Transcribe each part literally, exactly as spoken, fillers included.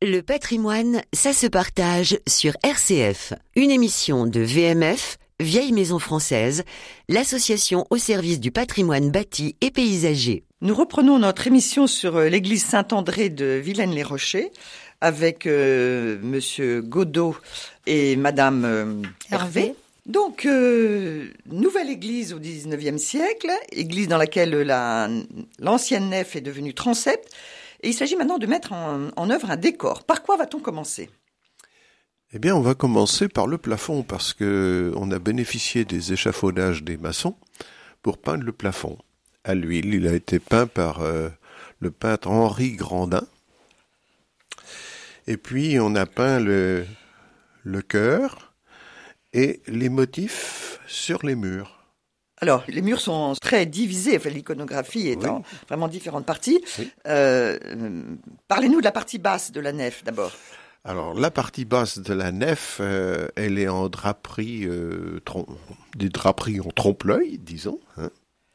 Le patrimoine, ça se partage sur R C F. Une émission de V M F, Vieille Maison Française, l'association au service du patrimoine bâti et paysager. Nous reprenons notre émission sur l'église Saint-André de Villaines-les-Rochers avec euh, Monsieur Godot et Madame euh, Hervé. Donc, euh, nouvelle église au dix-neuvième siècle, église dans laquelle la, l'ancienne nef est devenue transept. Et il s'agit maintenant de mettre en, en œuvre un décor. Par quoi va-t-on commencer ? Eh bien, on va commencer par le plafond parce que on a bénéficié des échafaudages des maçons pour peindre le plafond. À l'huile, il a été peint par euh, le peintre Henri Grandin. Et puis, on a peint le, le chœur et les motifs sur les murs. Alors, les murs sont très divisés, enfin, l'iconographie est oui. en vraiment différentes parties. Oui. Euh, parlez-nous de la partie basse de la nef, d'abord. Alors, la partie basse de la nef, euh, elle est en draperie, euh, trom- des draperies en trompe-l'œil, disons, hein,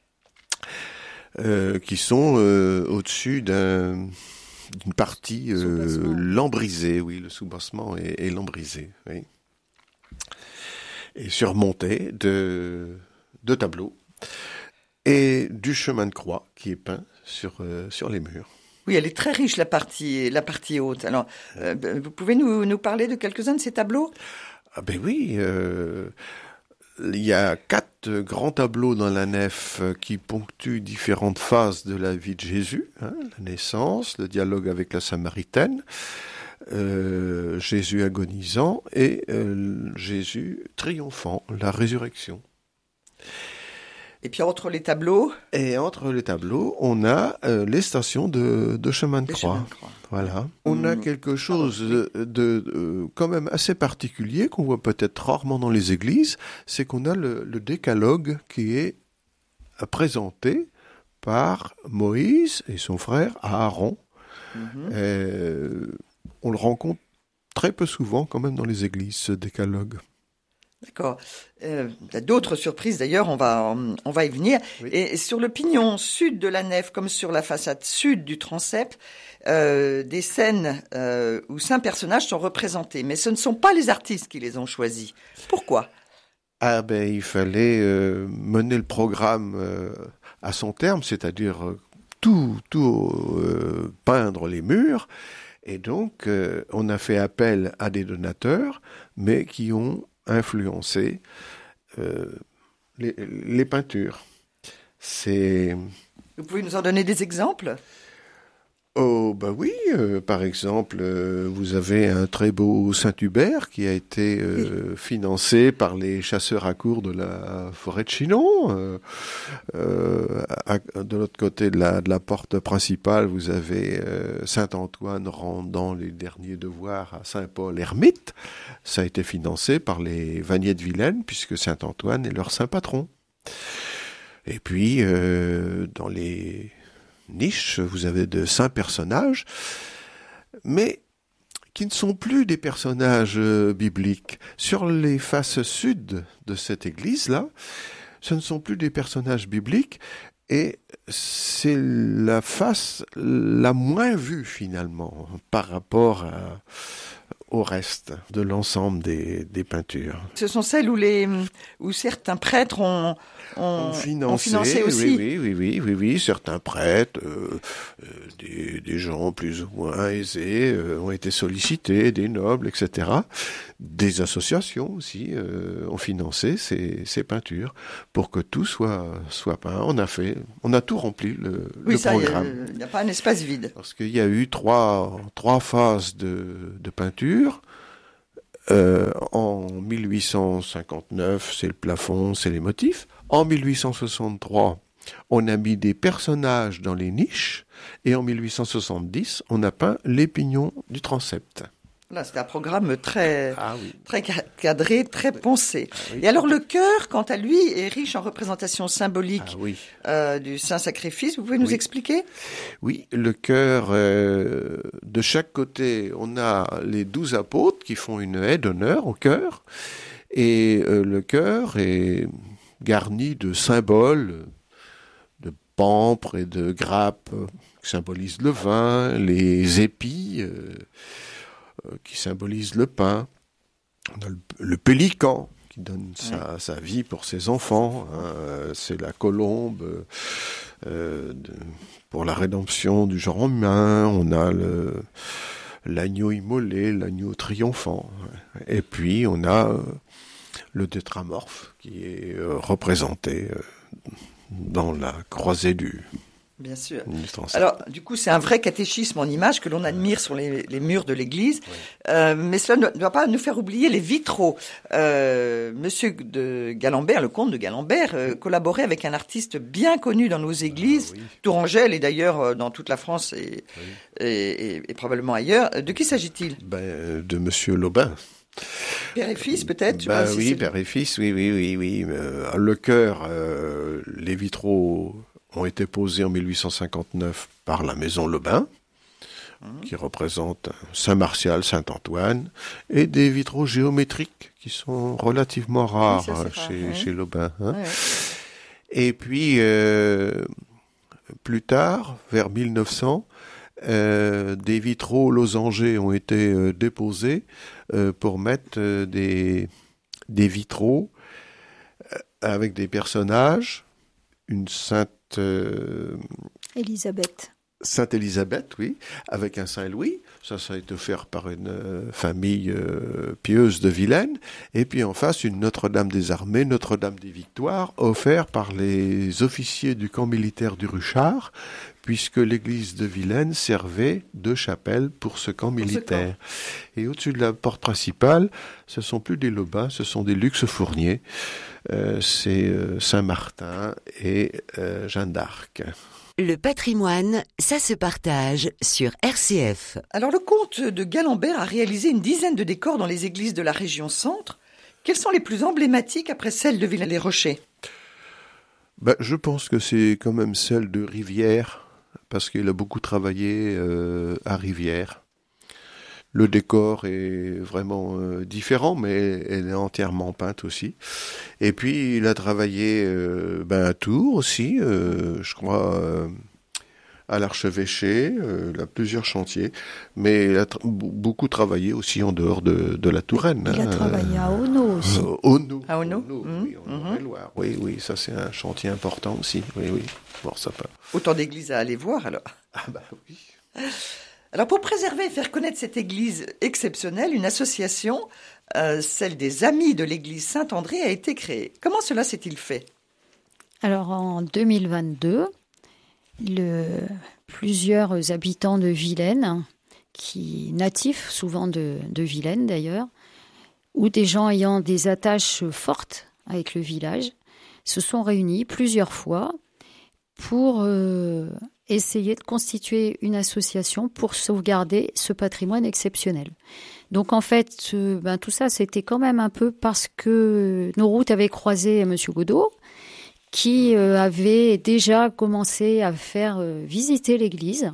euh, qui sont euh, au-dessus d'un, d'une partie euh, lambrisée. Oui, le soubassement est, est lambrisé, oui. Et surmonté de... de tableaux et du chemin de croix qui est peint sur euh, sur les murs. Oui, elle est très riche la partie la partie haute. Alors, euh, vous pouvez nous nous parler de quelques-uns de ces tableaux ? Ah ben oui, euh, il y a quatre grands tableaux dans la nef qui ponctuent différentes phases de la vie de Jésus, hein, la naissance, le dialogue avec la Samaritaine, euh, Jésus agonisant et euh, Jésus triomphant, la résurrection. Et puis entre les tableaux Et entre les tableaux, on a euh, les stations de, de chemin de croix. De croix. Voilà. Mmh. On a quelque chose de, de, de euh, quand même assez particulier qu'on voit peut-être rarement dans les églises, c'est qu'on a le, le décalogue qui est présenté par Moïse et son frère Aaron. Mmh. Euh, on le rencontre très peu souvent quand même dans les églises, ce décalogue. D'accord. Euh, il y a d'autres surprises d'ailleurs, on va, on va y venir. Oui. Et sur le pignon sud de la nef, comme sur la façade sud du transept, euh, des scènes euh, où cinq personnages sont représentés. Mais ce ne sont pas les artistes qui les ont choisis. Pourquoi ? Ah ben, il fallait euh, mener le programme euh, à son terme, c'est-à-dire euh, tout, tout euh, peindre les murs. Et donc, euh, on a fait appel à des donateurs, mais qui ont influencer euh, les, les peintures. C'est... Vous pouvez nous en donner des exemples ? Oh, bah oui, euh, par exemple, euh, vous avez un très beau Saint-Hubert qui a été euh, oui. financé par les chasseurs à courre de la forêt de Chinon. Euh, euh, à, de l'autre côté de la, de la porte principale, vous avez euh, Saint-Antoine rendant les derniers devoirs à Saint-Paul-Ermite. Ça a été financé par les Vanniers de Vilaine, puisque Saint-Antoine est leur saint patron. Et puis, euh, dans les niches, vous avez de saints personnages, mais qui ne sont plus des personnages euh, bibliques. Sur les faces sud de cette église-là, ce ne sont plus des personnages bibliques, et c'est la face la moins vue finalement par rapport à, au reste de l'ensemble des, des peintures. Ce sont celles où, les, où certains prêtres ont, ont, ont, financé, ont financé aussi. Oui, oui, oui, oui, oui, certains prêtres, euh, euh, des, des gens plus ou moins aisés euh, ont été sollicités, des nobles, et cetera. Des associations aussi euh, ont financé ces, ces peintures pour que tout soit, soit peint. On a fait, on a tout rempli le, oui, le ça, programme. Il n'y a, a pas un espace vide. Parce qu'il y a eu trois, trois phases de, de peinture. Euh, en mille huit cent cinquante-neuf, c'est le plafond, c'est les motifs. En mille huit cent soixante-trois, on a mis des personnages dans les niches. Et en mille huit cent soixante-dix, on a peint les pignons du transept. Là, c'est un programme très, ah oui. très cadré, très pensé. Ah oui. Et alors, le chœur, quant à lui, est riche en représentations symboliques ah oui. euh, du Saint-Sacrifice. Vous pouvez nous oui. expliquer ? Oui, le chœur, euh, de chaque côté, on a les douze apôtres qui font une haie d'honneur au chœur. Et euh, le chœur est garni de symboles, de pampres et de grappes qui symbolisent le vin, les épis, euh, qui symbolise le pain. On a le, le pélican qui donne sa, ouais. sa vie pour ses enfants. Hein. C'est la colombe euh, de, pour la rédemption du genre humain. On a le, l'agneau immolé, l'agneau triomphant. Et puis on a euh, le tétramorphe qui est euh, représenté euh, dans la croisée du... Bien sûr. Alors, du coup, c'est un vrai catéchisme en images que l'on admire sur les, les murs de l'église. Oui. Euh, mais cela ne doit pas nous faire oublier les vitraux. Euh, Monsieur de Galambert, le comte de Galambert, euh, collaborait avec un artiste bien connu dans nos églises, ah, oui. Tourangelle, et d'ailleurs dans toute la France et, oui. et, et, et probablement ailleurs. De qui s'agit-il ? Ben, de Monsieur Lobin. Père et fils, peut-être tu ben vois, oui, père et fils, oui, oui, oui, oui. Euh, le chœur, euh, les vitraux ont été posés en mille huit cent cinquante-neuf par la maison Lobin, mmh. qui représente Saint-Martial, Saint-Antoine, et des vitraux géométriques qui sont relativement rares oui, hein, chez, rare, oui. chez Lobin. Hein. Oui. Et puis, euh, plus tard, vers mille neuf cents, euh, des vitraux losangers ont été euh, déposés euh, pour mettre euh, des, des vitraux euh, avec des personnages, une sainte Euh, Élisabeth. Sainte Élisabeth, oui, avec un Saint Louis. Ça, ça a été offert par une euh, famille euh, pieuse de Vilaine. Et puis en face, une Notre-Dame des Armées, Notre-Dame des Victoires, offerte par les officiers du camp militaire du Ruchard, puisque l'église de Vilaine servait de chapelle pour ce camp militaire. Ce camp. Et au-dessus de la porte principale, ce sont plus des Lobins, ce sont des Luxe Fournier. Euh, c'est euh, Saint-Martin et euh, Jeanne d'Arc. Le patrimoine, ça se partage sur R C F. Alors le comte de Galambert a réalisé une dizaine de décors dans les églises de la région centre. Quelles sont les plus emblématiques après celles de Vilaine-les-Rochers ? Ben, je pense que c'est quand même celle de Rivière, parce qu'il a beaucoup travaillé euh, à Rivière. Le décor est vraiment euh, différent, mais elle est entièrement peinte aussi. Et puis, il a travaillé euh, ben, à Tours aussi, euh, je crois, euh, à l'archevêché, euh, il a plusieurs chantiers, mais il a tra- beaucoup travaillé aussi en dehors de, de la Touraine. Il hein, a travaillé à Auneau aussi. Euh, Auneau. À Auneau, Auneau mmh. oui, en mmh. Loire. Oui, oui, ça c'est un chantier important aussi. Oui, oui. Bon, ça peut... Autant d'églises à aller voir alors. Ah bah oui. Alors pour préserver et faire connaître cette église exceptionnelle, une association, euh, celle des Amis de l'église Saint-André, a été créée. Comment cela s'est-il fait ? Alors en deux mille vingt-deux, le, plusieurs habitants de Vilaine, qui natifs souvent de, de Vilaine d'ailleurs, ou des gens ayant des attaches fortes avec le village, se sont réunis plusieurs fois pour euh, essayer de constituer une association pour sauvegarder ce patrimoine exceptionnel. Donc en fait, euh, ben, tout ça, c'était quand même un peu parce que nos routes avaient croisé M. Godot, qui euh, avait déjà commencé à faire euh, visiter l'église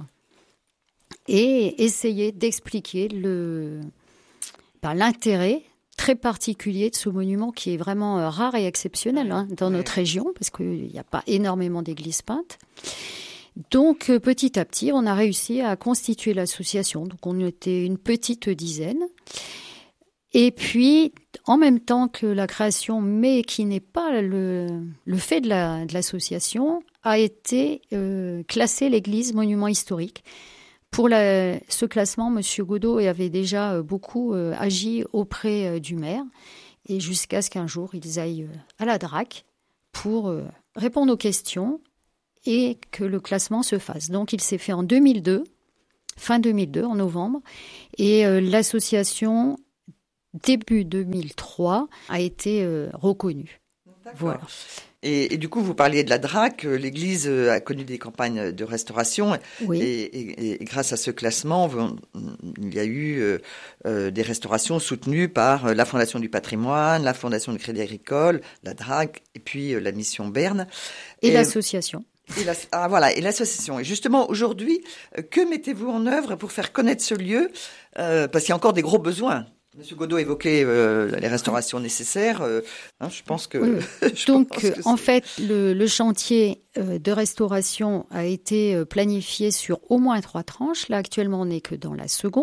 et essayer d'expliquer le, ben, l'intérêt très particulier de ce monument qui est vraiment euh, rare et exceptionnel hein, dans notre région, parce qu'il n'y a pas énormément d'églises peintes. Donc, euh, petit à petit, on a réussi à constituer l'association. Donc, on était une petite dizaine. Et puis, en même temps que la création, mais qui n'est pas le, le fait de, la, de l'association, a été euh, classée l'église monument historique. Pour la, ce classement, M. Godot avait déjà beaucoup euh, agi auprès euh, du maire, et jusqu'à ce qu'un jour, ils aillent euh, à la D R A C pour euh, répondre aux questions et que le classement se fasse. Donc, il s'est fait en deux mille deux, fin deux mille deux, en novembre, et euh, l'association, début deux mille trois, a été euh, reconnue. D'accord. Voilà. Et, et du coup, vous parliez de la D R A C. L'église a connu des campagnes de restauration. Oui. Et, et, et grâce à ce classement, il y a eu euh, des restaurations soutenues par la Fondation du patrimoine, la Fondation du Crédit Agricole, la D R A C et puis la Mission Berne. Et, et l'association. Et la, ah, voilà, et l'association. Et justement, aujourd'hui, que mettez-vous en œuvre pour faire connaître ce lieu euh, Parce qu'il y a encore des gros besoins. Monsieur Godot évoquait euh, les restaurations nécessaires. Euh, hein, je pense que. Oui. je Donc, pense que en fait, le, le chantier euh, de restauration a été planifié sur au moins trois tranches. Là, actuellement, on n'est que dans la seconde.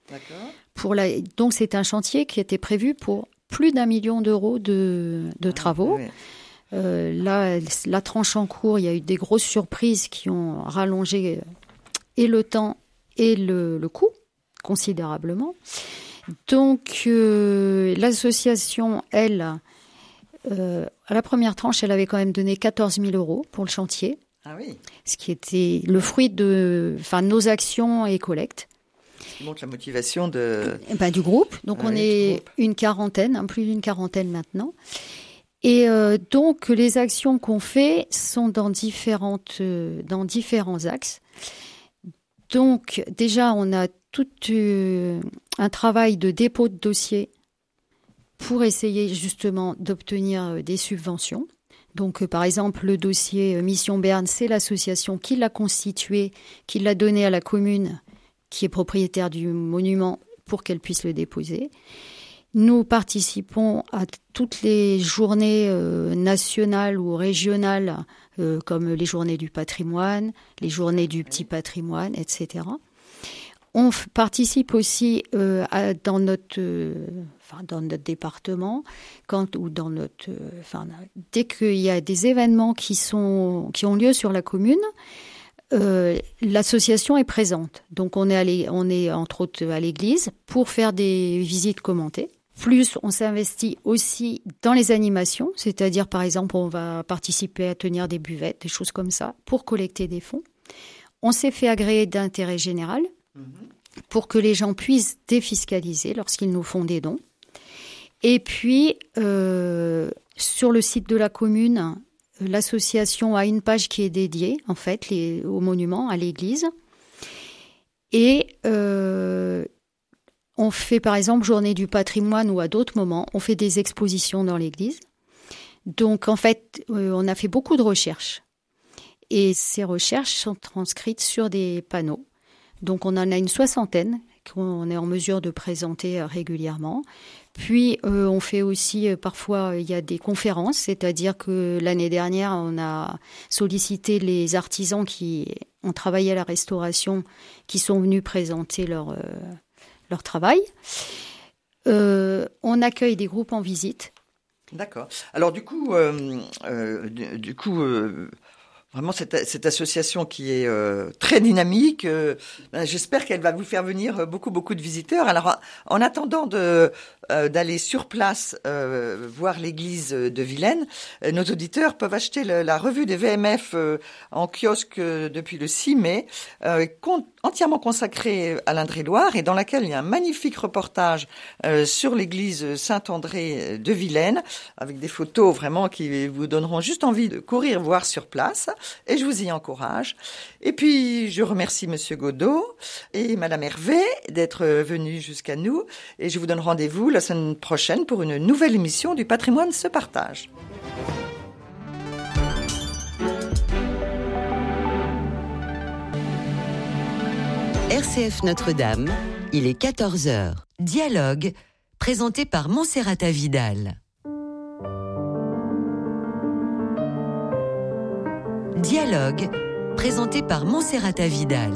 D'accord. Pour la... Donc c'est un chantier qui était prévu pour plus d'un million d'euros de, de travaux. Ah, oui. Euh, là, la tranche en cours, il y a eu des grosses surprises qui ont rallongé et le temps et le, le coût considérablement. Donc, euh, l'association, elle, euh, à la première tranche, elle avait quand même donné quatorze mille euros pour le chantier. Ah oui. Ce qui était le fruit de enfin, nos actions et collectes. Ce qui montre la motivation de... Et ben, du groupe. Donc, ah, on oui, est une quarantaine, hein, plus d'une quarantaine maintenant. Et euh, donc, les actions qu'on fait sont dans, différentes, euh, dans différents axes. Donc, déjà, on a tout euh, un travail de dépôt de dossier pour essayer justement d'obtenir euh, des subventions. Donc, euh, par exemple, le dossier euh, Mission Berne, c'est l'association qui l'a constitué, qui l'a donné à la commune, qui est propriétaire du monument, pour qu'elle puisse le déposer. Nous participons à toutes les journées euh, nationales ou régionales, euh, comme les journées du patrimoine, les journées du petit patrimoine, et cetera. On f- participe aussi euh, à, dans, notre, euh, enfin, dans notre département, quand, ou dans notre, euh, enfin, dès qu'il y a des événements qui, sont, qui ont lieu sur la commune, Euh, l'association est présente. Donc on est, allé, on est entre autres à l'église pour faire des visites commentées. Plus on s'investit aussi dans les animations, c'est-à-dire par exemple on va participer à tenir des buvettes, des choses comme ça, pour collecter des fonds. On s'est fait agréer d'intérêt général pour que les gens puissent défiscaliser lorsqu'ils nous font des dons. Et puis euh, sur le site de la commune, l'association a une page qui est dédiée, en fait, les, au monument, à l'église. Et euh, on fait, par exemple, Journée du patrimoine ou à d'autres moments, on fait des expositions dans l'église. Donc, en fait, euh, on a fait beaucoup de recherches. Et ces recherches sont transcrites sur des panneaux. Donc, on en a une soixantaine qu'on est en mesure de présenter régulièrement. Puis, euh, on fait aussi, euh, parfois, il y a des conférences, c'est-à-dire que l'année dernière, on a sollicité les artisans qui ont travaillé à la restauration, qui sont venus présenter leur, euh, leur travail. Euh, on accueille des groupes en visite. D'accord. Alors, du coup, euh, euh, du, du coup... Euh... Vraiment, cette, cette association qui est euh, très dynamique, euh, ben, j'espère qu'elle va vous faire venir beaucoup, beaucoup de visiteurs. Alors, en attendant de, euh, d'aller sur place euh, voir l'église de Vilaine, euh, nos auditeurs peuvent acheter le, la revue des V M F euh, en kiosque euh, depuis le six mai, euh, con, entièrement consacrée à l'Indre-et-Loire et dans laquelle il y a un magnifique reportage euh, sur l'église Saint-André de Vilaine, avec des photos vraiment qui vous donneront juste envie de courir voir sur place. Et je vous y encourage. Et puis, je remercie Monsieur Godot et Madame Hervé d'être venus jusqu'à nous. Et je vous donne rendez-vous la semaine prochaine pour une nouvelle émission du Patrimoine se partage. R C F Notre-Dame, il est quatorze heures. Dialogue, présenté par Monserrata Vidal. Dialogue, présenté par Monserrata Vidal.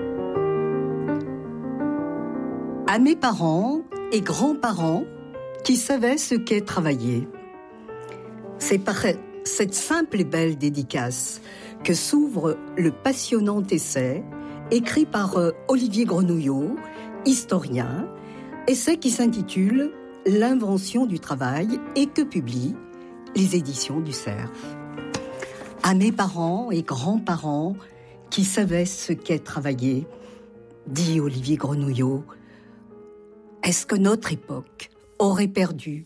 À mes parents et grands-parents qui savaient ce qu'est travailler. C'est par cette simple et belle dédicace que s'ouvre le passionnant essai écrit par Olivier Grenouillot, historien, essai qui s'intitule « L'invention du travail » et que publie les éditions du Cerf. À mes parents et grands-parents qui savaient ce qu'est travailler, dit Olivier Grenouillot, est-ce que notre époque aurait perdu